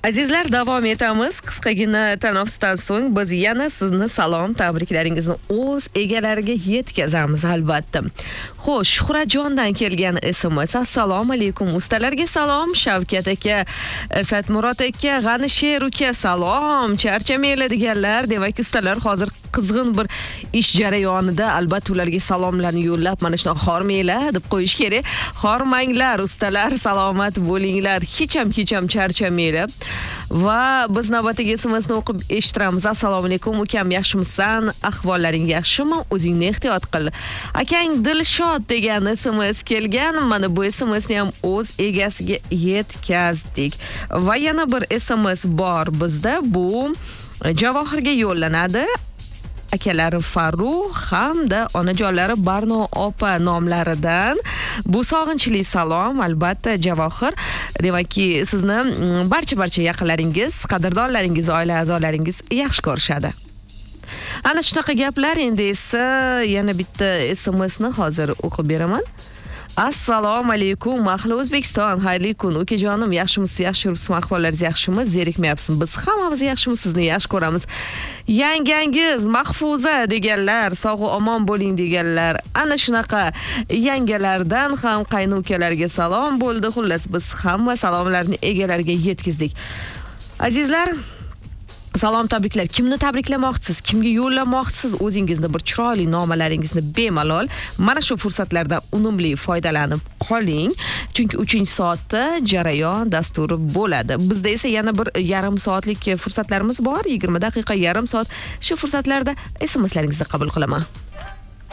Azizlar, davom etamiz. Qisqagina tanaffusdan so'ng biz yana sizni salom, tabriklaringizni o'z egalariga yetkazamiz albatta. Xo'sh, Shuhratjondan kelgan SMS. Assalomu alaykum. Ustalarga salom, Shavkat aka, Satmurod aka, G'anisher uka salom. Charchamaylar deganlar. Demak, ustalar hozir qizg'in bir ish jarayonida, albatta ularga salomlarni yo'llab, mana shunaqa xormanglar deb qo'yish kerak. Xormanglar, ustalar, salomat bo'linglar. Hech ham charchamaylar. Va biz navbatdagi SMSni o'qib eshittiramiz. Assalomu alaykum ukam, yaxshimisan? Ahvollaring yaxshimi? O'zingni ehtiyot qil. Akang Dilshod degan SMS kelgan. Mana bu SMSni ham o'z egasiga yetkazdik. Va yana bir SMS bor bizda. Bu Javohirga yo'llanadi. Akalari Farruh hamda onajonlari Barno opa nomlaridan bu sog'inchli salom. Albatta Javohir, demakki sizni barcha yaqinlaringiz, qadrdonlaringiz, oila a'zolaringiz yaxshi ko'rishadi. Ana shunaqa gaplar. Endi esa yana bitta SMSni hozir o'qib beraman. Assalomu alaykum, ahli O'zbekiston, xayrli kun. Ukajonim, yaxshimisiz? Yaxshi yuribsizmi? Ahvollaringiz yaxshimi? Zerikmayapsizmi? Biz hammamiz yaxshimiz, sizni yaxshi ko'ramiz. Yangangiz Mahfuza deganlar, sog' omon bo'ling deganlar. Ana shunaqa yangalardan ham qayni ukalarga salom bo'ldi. Xullas, biz hamma salomlarni egalariga yetkazdik. Azizlar, salom, tabriklar. Kimni tabriklamoqchisiz? Kimga yo'llamoqchisiz? O'zingizni bir chiroyli nomalaringizni bemalol mana shu fursatlardan unumli foydalanib qoling. Chunki 3-soatda jarayon dasturi bo'ladi. Bizda esa yana bir yarim soatlik fursatlarimiz bor. 20 daqiqa, yarim soat. Shu fursatlarda SMSlaringizni qabul qilaman.